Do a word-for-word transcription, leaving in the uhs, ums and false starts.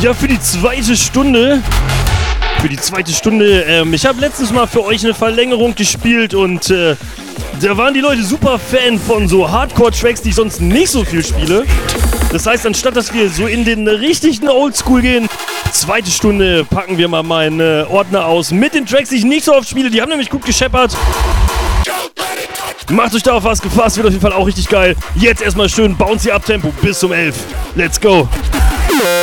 Ja, für die zweite Stunde. Für die zweite Stunde. Ähm, ich habe letztens mal für euch eine Verlängerung gespielt und äh, da waren die Leute super Fan von so Hardcore-Tracks, die ich sonst nicht so viel spiele. Das heißt, anstatt dass wir so in den richtigen Oldschool gehen, zweite Stunde packen wir mal meinen äh, Ordner aus mit den Tracks, die ich nicht so oft spiele. Die haben nämlich gut gescheppert. Macht euch da auf was gefasst, wird auf jeden Fall auch richtig geil. Jetzt erstmal schön Bouncy Up Tempo bis zum elf. Let's go.